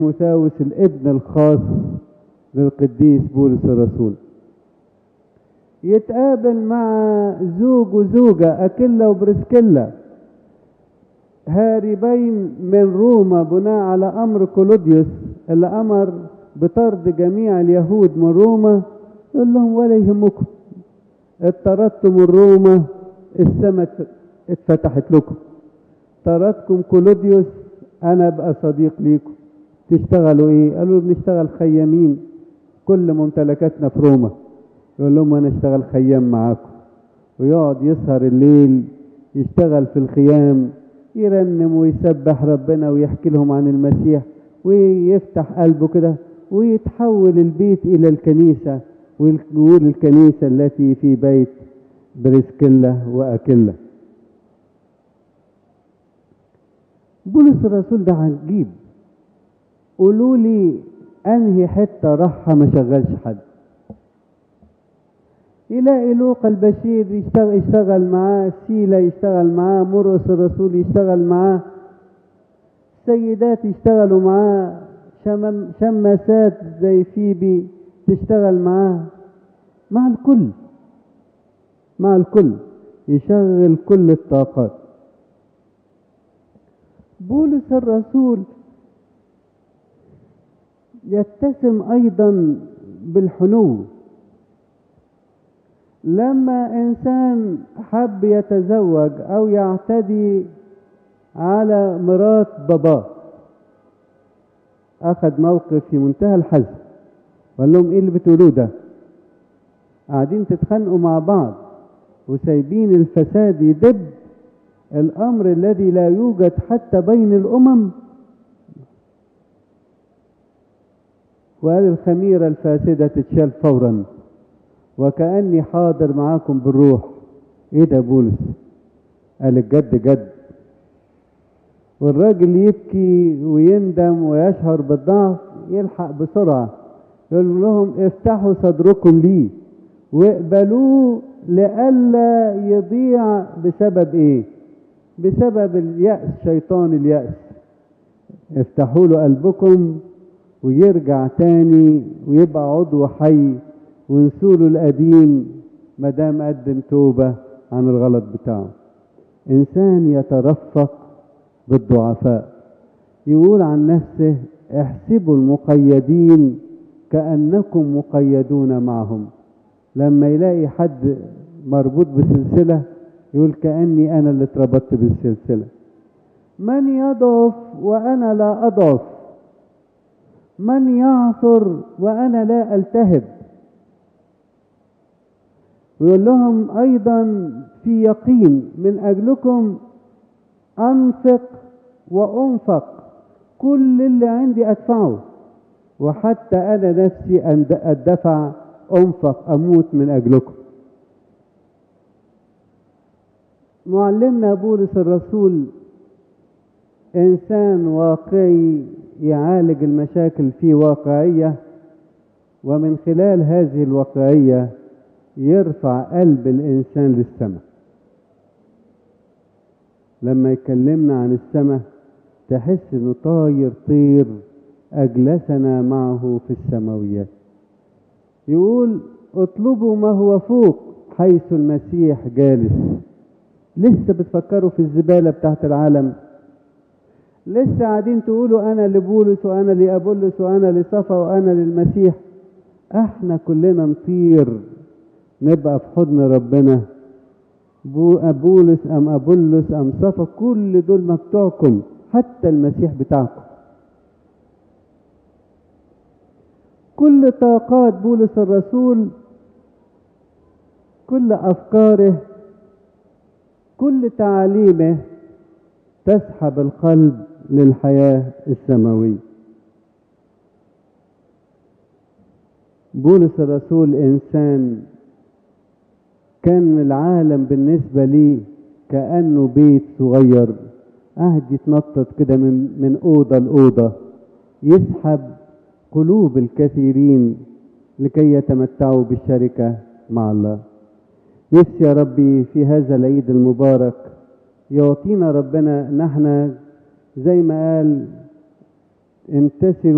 تيموثاوس الابن الخاص للقديس بولس الرسول، يتقابل مع زوج وزوجة أكيلا وبرسكيلا هاربين من روما بناء على أمر كلوديوس اللي أمر بطرد جميع اليهود من روما. يقول لهم ولا يهمكم، اطردتم من روما السماء اتفتحت لكم، طردكم كلوديوس أنا أبقى صديق ليكم. تشتغلوا إيه؟ قالوا بنشتغل خيامين، كل ممتلكاتنا في روما. يقول لهم أنا أشتغل خيام معاكم، ويقعد يسهر الليل يشتغل في الخيام، يرنم ويسبح ربنا ويحكي لهم عن المسيح ويفتح قلبه كده، ويتحول البيت إلى الكنيسة، ويقول الكنيسة التي في بيت برسكيلا وأكيلا. بولس الرسول ده عجيب. قولوا لي أنهي حتة راحة ما شغلش حد. يلاقي لوقا البشير يشتغل معاه، سيلا يشتغل معاه، مرقس الرسول يشتغل معاه، سيدات يشتغلوا معاه، شماسات زي فيبي تشتغل معاه، مع الكل يشغل كل الطاقات. بولس الرسول يتسم أيضا بالحنو. لما إنسان حب يتزوج أو يعتدي على مرات باباه أخذ موقف في منتهى الحزم، وقال لهم إيه اللي بتقولوه ده؟ قاعدين تتخانقوا مع بعض وسايبين الفساد يدب، الأمر الذي لا يوجد حتى بين الأمم. وقال الخميرة الفاسدة تتشال فورا وكأني حاضر معاكم بالروح. ايه ده بولس؟ قال الجد جد. والراجل يبكي ويندم ويشعر بالضعف، يلحق بسرعة يقول لهم افتحوا صدركم لي واقبلوه لئلا يضيع. بسبب ايه؟ بسبب اليأس، شيطان اليأس. افتحوا له قلبكم ويرجع تاني ويبقى عضو حي، ونسوله القديم مدام قدم توبة عن الغلط بتاعه. إنسان يترفق بالضعفاء، يقول عن نفسه احسبوا المقيدين كأنكم مقيدون معهم. لما يلاقي حد مربوط بسلسلة يقول كأني أنا اللي اتربطت بالسلسلة. من يضعف وأنا لا أضعف، من يعثر وأنا لا ألتهب. ويقول لهم أيضا في يقين من أجلكم أنفق وأنفق، كل اللي عندي أدفعه، وحتى أنا نفسي أدفع أنفق، أموت من أجلكم. معلمنا بولس الرسول إنسان واقعي يعالج المشاكل في واقعية، ومن خلال هذه الواقعية يرفع قلب الإنسان للسماء. لما يكلمنا عن السماء تحس إنه طير أجلسنا معه في السماويات. يقول اطلبوا ما هو فوق حيث المسيح جالس. لسه بتفكروا في الزبالة بتاعت العالم؟ لسه قاعدين تقولوا أنا لبولس وأنا لأبولس وأنا لصفا وأنا للمسيح؟ احنا كلنا نطير نبقى في حضن ربنا. بولس أم أبولس أم صفا، كل دول ما بتوعكم، حتى المسيح بتاعكم. كل طاقات بولس الرسول، كل أفكاره، كل تعاليمه تسحب القلب للحياة السماوية. بولس الرسول إنسان كان العالم بالنسبة لي كأنه بيت صغير قاعد يتنطط كده من أوضة لأوضة، يسحب قلوب الكثيرين لكي يتمتعوا بالشركة مع الله. نفسي يا ربي في هذا العيد المبارك يعطينا ربنا نحن زي ما قال امتثلوا